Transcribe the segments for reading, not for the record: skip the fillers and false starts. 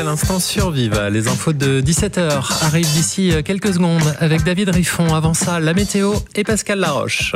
À l'instant sur Vive, les infos de 17h arrivent d'ici quelques secondes avec David Riffon. Avant ça, la météo et Pascal Laroche.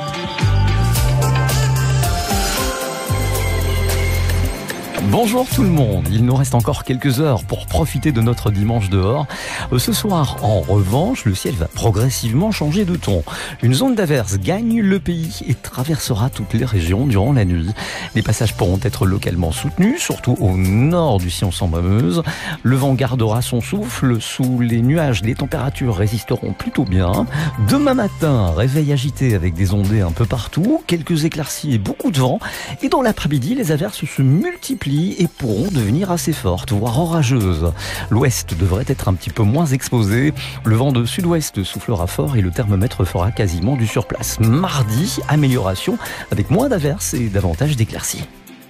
Bonjour tout le monde, il nous reste encore quelques heures pour profiter de notre dimanche dehors. Ce soir, en revanche, le ciel va progressivement changer de ton. Une zone d'averse gagne le pays et traversera toutes les régions durant la nuit. Les passages pourront être localement soutenus, surtout au nord du Sion-Sambre-Meuse. Le vent gardera son souffle. Sous les nuages, les températures résisteront plutôt bien. Demain matin, réveil agité avec des ondées un peu partout, quelques éclaircies et beaucoup de vent. Et dans l'après-midi, les averses se multiplient et pourront devenir assez fortes, voire orageuses. L'ouest devrait être un petit peu moins exposé. Le vent de sud-ouest soufflera fort et le thermomètre fera quasiment du surplace. Mardi, amélioration avec moins d'averses et davantage d'éclaircies.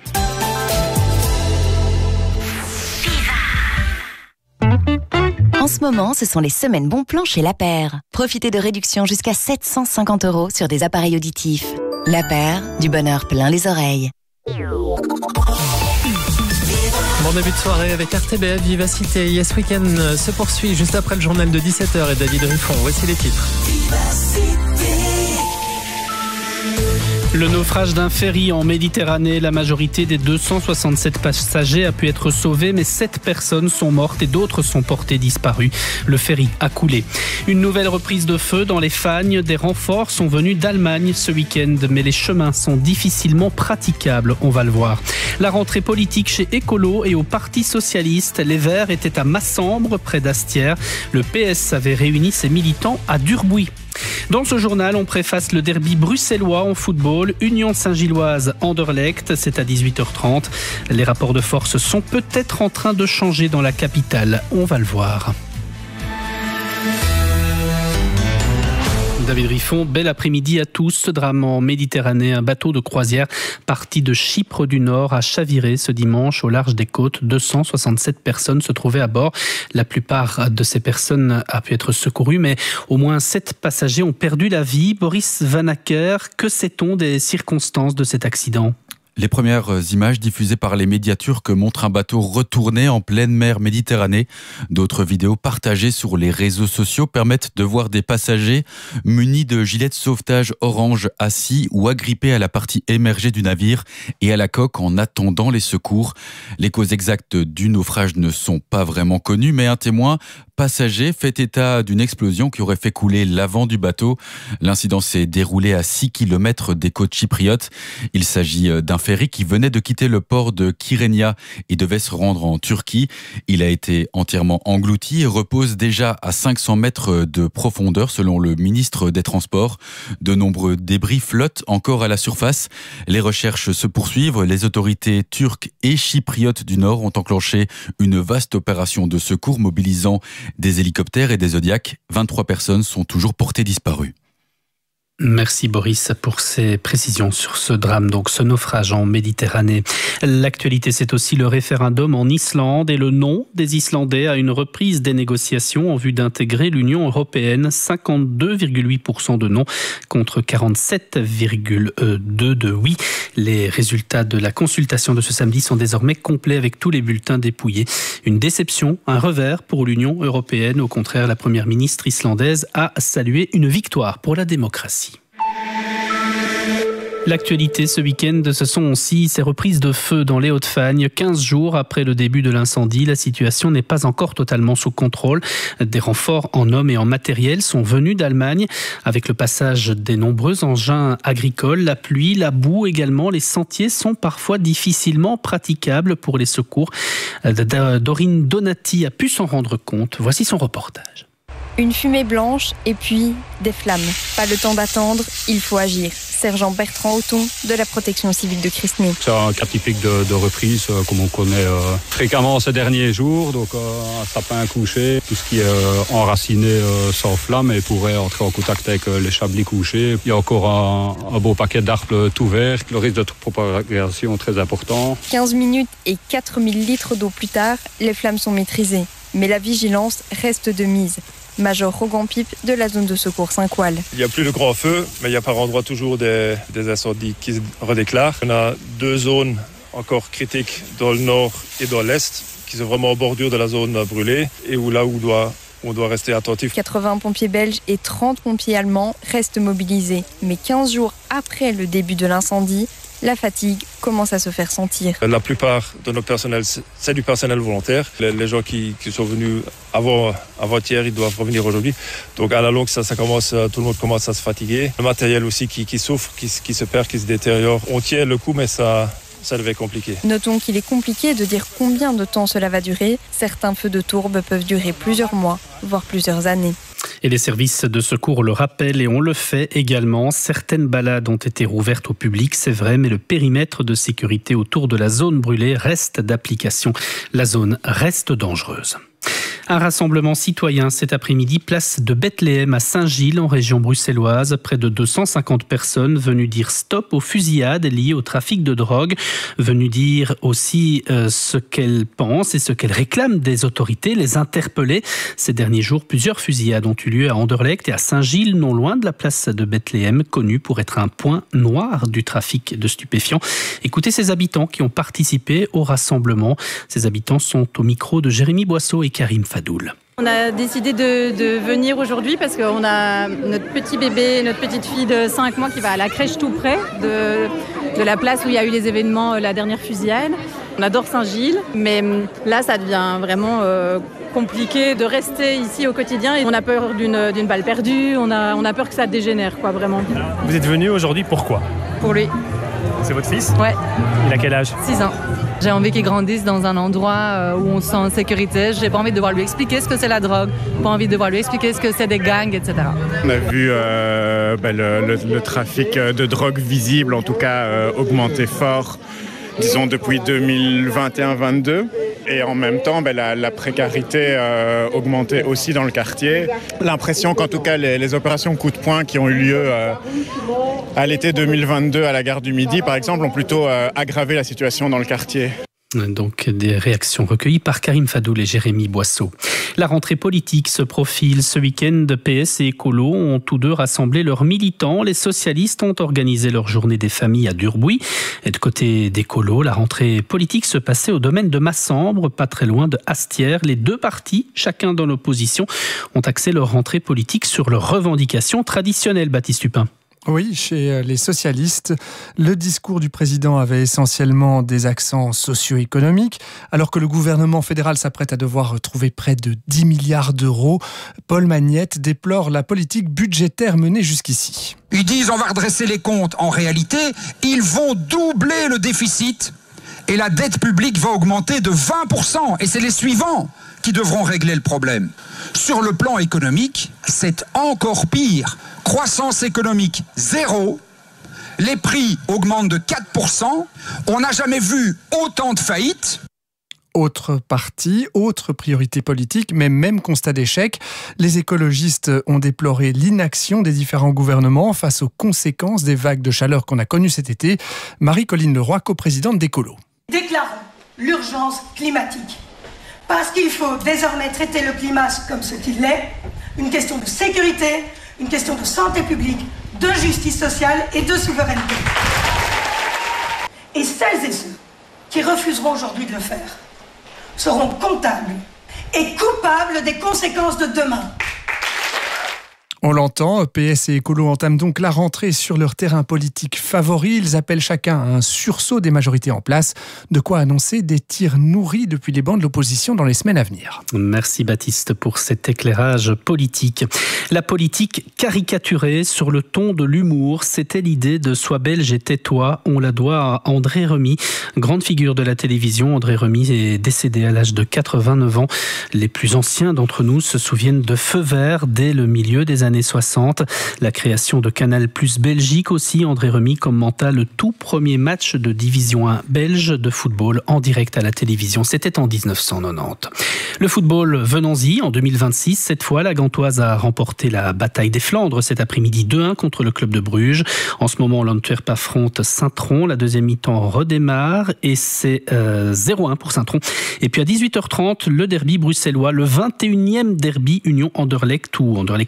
En ce moment, ce sont les semaines bons plans chez La Paire. Profitez de réductions jusqu'à 750 € sur des appareils auditifs. La Paire, du bonheur plein les oreilles. Bon début de soirée avec RTBF Vivacité. Yes Weekend se poursuit juste après le journal de 17h et David Riffon. Voici les titres. Le naufrage d'un ferry en Méditerranée, la majorité des 267 passagers a pu être sauvée, mais 7 personnes sont mortes et d'autres sont portées disparues. Le ferry a coulé. Une nouvelle reprise de feu dans les Fagnes. Des renforts sont venus d'Allemagne ce week-end, mais les chemins sont difficilement praticables, on va le voir. La rentrée politique chez Écolo et au Parti Socialiste. Les Verts étaient à Massembre, près d'Astières. Le PS avait réuni ses militants à Durbuy. Dans ce journal, on préface le derby bruxellois en football. Union Saint-Gilloise Anderlecht, c'est à 18h30. Les rapports de force sont peut-être en train de changer dans la capitale. On va le voir. David Riffon, bel après-midi à tous. Ce drame en Méditerranée, un bateau de croisière parti de Chypre du Nord a chaviré ce dimanche au large des côtes. 267 personnes se trouvaient à bord. La plupart de ces personnes a pu être secourues, mais au moins 7 passagers ont perdu la vie. Boris Vanacker, que sait-on des circonstances de cet accident ? Les premières images diffusées par les médias turcs montrent un bateau retourné en pleine mer Méditerranée. D'autres vidéos partagées sur les réseaux sociaux permettent de voir des passagers munis de gilets de sauvetage orange assis ou agrippés à la partie émergée du navire et à la coque en attendant les secours. Les causes exactes du naufrage ne sont pas vraiment connues, mais un témoin passager fait état d'une explosion qui aurait fait couler l'avant du bateau. L'incident s'est déroulé à 6 km des côtes chypriotes. Il s'agit d'un ferry qui venait de quitter le port de Kyrenia et devait se rendre en Turquie. Il a été entièrement englouti et repose déjà à 500 mètres de profondeur selon le ministre des Transports. De nombreux débris flottent encore à la surface. Les recherches se poursuivent. Les autorités turques et chypriotes du Nord ont enclenché une vaste opération de secours mobilisant des hélicoptères et des Zodiacs. 23 personnes sont toujours portées disparues. Merci Boris pour ces précisions sur ce drame, donc ce naufrage en Méditerranée. L'actualité, c'est aussi le référendum en Islande et le non des Islandais à une reprise des négociations en vue d'intégrer l'Union européenne. 52,8% de non contre 47,2% de oui. Les résultats de la consultation de ce samedi sont désormais complets avec tous les bulletins dépouillés. Une déception, un revers pour l'Union européenne. Au contraire, la première ministre islandaise a salué une victoire pour la démocratie. L'actualité ce week-end, ce sont aussi ces reprises de feu dans les Hauts-de-Fagne. 15 jours après le début de l'incendie, la situation n'est pas encore totalement sous contrôle. Des renforts en hommes et en matériel sont venus d'Allemagne. Avec le passage des nombreux engins agricoles, la pluie, la boue également, les sentiers sont parfois difficilement praticables pour les secours. Dorine Donati a pu s'en rendre compte. Voici son reportage. Une fumée blanche et puis des flammes. Pas le temps d'attendre, il faut agir. Sergent Bertrand Auton de la protection civile de Christny. C'est un cas typique de reprise comme on connaît fréquemment ces derniers jours. Donc un sapin couché, tout ce qui est enraciné s'enflamme et pourrait entrer en contact avec les chablis couchés. Il y a encore un beau paquet d'arbres tout verts. Le risque de propagation est très important. 15 minutes et 4000 litres d'eau plus tard, les flammes sont maîtrisées. Mais la vigilance reste de mise. Major Rogan Pipe de la zone de secours Saint-Coal. Il n'y a plus de grands feux, mais il y a par endroits toujours des incendies qui se redéclarent. On a 2 zones encore critiques dans le nord et dans l'est qui sont vraiment en bordure de la zone brûlée et où on doit rester attentif. 80 pompiers belges et 30 pompiers allemands restent mobilisés. Mais 15 jours après le début de l'incendie, la fatigue commence à se faire sentir. La plupart de notre personnel, c'est du personnel volontaire. Les gens qui sont venus avant-hier, ils doivent revenir aujourd'hui. Donc à la longue, tout le monde commence à se fatiguer. Le matériel aussi qui souffre, qui se perd, qui se détériore. On tient le coup, mais ça devait être compliqué. Notons qu'il est compliqué de dire combien de temps cela va durer. Certains feux de tourbe peuvent durer plusieurs mois, voire plusieurs années. Et les services de secours le rappellent et on le fait également. Certaines balades ont été rouvertes au public, c'est vrai, mais le périmètre de sécurité autour de la zone brûlée reste d'application. La zone reste dangereuse. Un rassemblement citoyen cet après-midi, place de Bethléem à Saint-Gilles, en région bruxelloise. Près de 250 personnes venues dire stop aux fusillades liées au trafic de drogue, venues dire aussi ce qu'elles pensent et ce qu'elles réclament des autorités, les interpeller. Ces derniers jours, plusieurs fusillades ont eu lieu à Anderlecht et à Saint-Gilles, non loin de la place de Bethléem, connue pour être un point noir du trafic de stupéfiants. Écoutez ces habitants qui ont participé au rassemblement. Ces habitants sont au micro de Jérémy Boisseau et Karim Fadoul. On a décidé de venir aujourd'hui parce qu'on a notre petit bébé, notre petite fille de 5 mois qui va à la crèche tout près de la place où il y a eu les événements, la dernière fusillade. On adore Saint-Gilles, mais là ça devient vraiment compliqué de rester ici au quotidien. Et on a peur d'une balle perdue, on a peur que ça dégénère, vraiment. Vous êtes venu aujourd'hui pourquoi ? Pour lui. C'est votre fils ? Ouais. Il a quel âge ? 6 ans. J'ai envie qu'il grandisse dans un endroit où on se sent en sécurité. J'ai pas envie de devoir lui expliquer ce que c'est la drogue, pas envie de devoir lui expliquer ce que c'est des gangs, etc. On a vu le trafic de drogue visible, en tout cas, augmenter fort, disons depuis 2021-22. Et en même temps, la précarité augmentait aussi dans le quartier. L'impression qu'en tout cas, les opérations coup de poing qui ont eu lieu à l'été 2022 à la gare du Midi, par exemple, ont plutôt aggravé la situation dans le quartier. Donc des réactions recueillies par Karim Fadoul et Jérémy Boisseau. La rentrée politique se profile. Ce week-end, PS et Écolo ont tous deux rassemblé leurs militants. Les socialistes ont organisé leur journée des familles à Durbuy. Et de côté d'Écolo, la rentrée politique se passait au domaine de Massembre, pas très loin de Astières. Les deux partis, chacun dans l'opposition, ont axé leur rentrée politique sur leurs revendications traditionnelles. Baptiste Hupin. Oui, chez les socialistes, le discours du président avait essentiellement des accents socio-économiques, alors que le gouvernement fédéral s'apprête à devoir trouver près de 10 milliards d'euros. Paul Magnette déplore la politique budgétaire menée jusqu'ici. Ils disent on va redresser les comptes. En réalité, ils vont doubler le déficit et la dette publique va augmenter de 20%. Et c'est les suivants qui devront régler le problème. Sur le plan économique, c'est encore pire. Croissance économique, 0. Les prix augmentent de 4%. On n'a jamais vu autant de faillites. Autre parti, autre priorité politique, mais même constat d'échec. Les écologistes ont déploré l'inaction des différents gouvernements face aux conséquences des vagues de chaleur qu'on a connues cet été. Marie-Colline Leroy, coprésidente d'Écolo. Déclarons l'urgence climatique. Parce qu'il faut désormais traiter le climat comme ce qu'il est, une question de sécurité, une question de santé publique, de justice sociale et de souveraineté. Et celles et ceux qui refuseront aujourd'hui de le faire seront comptables et coupables des conséquences de demain. On l'entend, PS et Écolo entament donc la rentrée sur leur terrain politique favori. Ils appellent chacun à un sursaut des majorités en place. De quoi annoncer des tirs nourris depuis les bancs de l'opposition dans les semaines à venir. Merci Baptiste pour cet éclairage politique. La politique caricaturée sur le ton de l'humour, c'était l'idée de Sois belge et tais-toi. On la doit à André Remy, grande figure de la télévision. André Remy est décédé à l'âge de 89 ans. Les plus anciens d'entre nous se souviennent de Feu vert dès le milieu des années 60. La création de Canal+ Belgique aussi. André Remy commenta le tout premier match de Division 1 belge de football en direct à la télévision. C'était en 1990. Le football, venons-y. En 2026, cette fois, la Gantoise a remporté la bataille des Flandres cet après-midi 2-1 contre le club de Bruges. En ce moment, l'Antwerp affronte Saint-Tron. La deuxième mi-temps redémarre et c'est 0-1 pour Saint-Tron. Et puis à 18h30, le derby bruxellois, le 21e derby Union Anderlecht ou Anderlecht Union depuis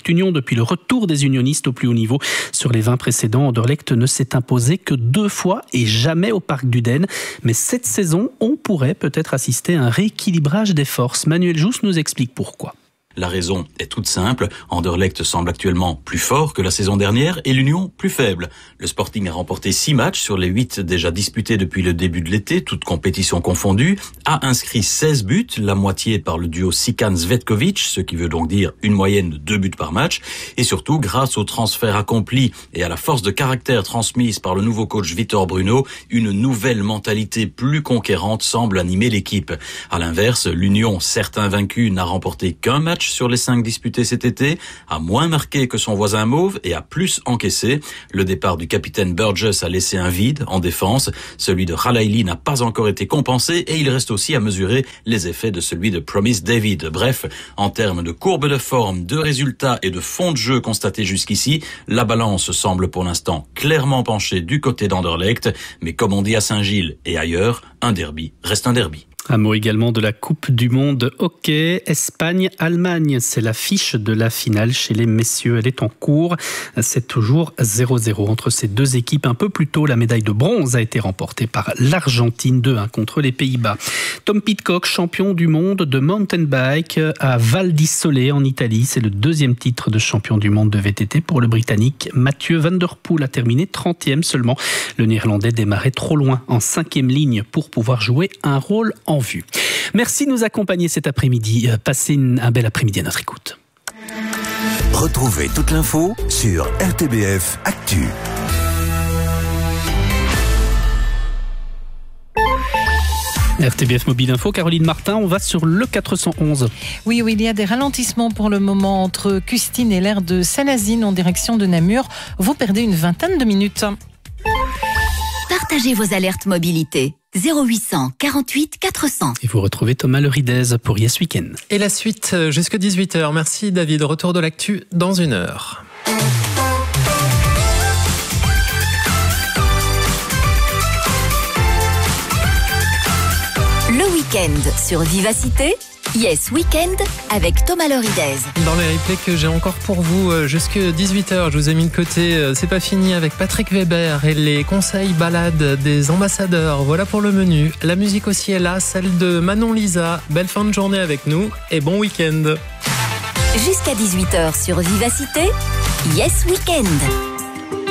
depuis le retour des unionistes au plus haut niveau. Sur les 20 précédents, Anderlecht ne s'est imposé que 2 fois et jamais au Parc d'Uden. Mais cette saison, on pourrait peut-être assister à un rééquilibrage des forces. Manuel Jousse nous explique pourquoi. La raison est toute simple. Anderlecht semble actuellement plus fort que la saison dernière et l'Union plus faible. Le Sporting a remporté 6 matchs sur les 8 déjà disputés depuis le début de l'été, toutes compétitions confondues, a inscrit 16 buts, la moitié par le duo Sikan-Zvetkovic, ce qui veut donc dire une moyenne de 2 buts par match, et surtout grâce au transfert accompli et à la force de caractère transmise par le nouveau coach Vitor Bruno, une nouvelle mentalité plus conquérante semble animer l'équipe. À l'inverse, l'Union, certes invaincue, n'a remporté qu'un match sur les 5 disputés cet été, a moins marqué que son voisin mauve et a plus encaissé. Le départ du capitaine Burgess a laissé un vide en défense. Celui de Khalaili n'a pas encore été compensé et il reste aussi à mesurer les effets de celui de Promise David. Bref, en termes de courbe de forme, de résultats et de fond de jeu constatés jusqu'ici, la balance semble pour l'instant clairement penchée du côté d'Anderlecht. Mais comme on dit à Saint-Gilles et ailleurs, un derby reste un derby. Un mot également de la Coupe du Monde hockey, Espagne-Allemagne. C'est l'affiche de la finale chez les messieurs. Elle est en cours. C'est toujours 0-0 entre ces deux équipes. Un peu plus tôt, la médaille de bronze a été remportée par l'Argentine 2-1 contre les Pays-Bas. Tom Pidcock, champion du monde de mountain bike à Val di Sole en Italie. C'est le 2e titre de champion du monde de VTT pour le Britannique. Mathieu Van Der Poel a terminé 30e seulement. Le Néerlandais démarrait trop loin en 5e ligne pour pouvoir jouer un rôle en vue. Merci de nous accompagner cet après-midi. Passez un bel après-midi à notre écoute. Retrouvez toute l'info sur RTBF Actu. RTBF Mobile Info, Caroline Martin, on va sur le 411. Oui, il y a des ralentissements pour le moment entre Custine et l'aire de Salazine en direction de Namur. Vous perdez une vingtaine de minutes. Partagez vos alertes mobilité. 0800 48 400. Et vous retrouvez Thomas Leridez pour Yes Weekend. Et la suite jusqu'à 18h. Merci David. Retour de l'actu dans 1 heure. Le week-end sur Vivacité. Yes Weekend avec Thomas Leridez. Dans les replays que j'ai encore pour vous jusqu'à 18h, je vous ai mis de côté C'est pas fini avec Patrick Weber et les conseils balades des ambassadeurs. Voilà pour le menu. La musique aussi est là, celle de Manon Lisa. Belle fin de journée avec nous et bon week-end. Jusqu'à 18h sur Vivacité, Yes Weekend.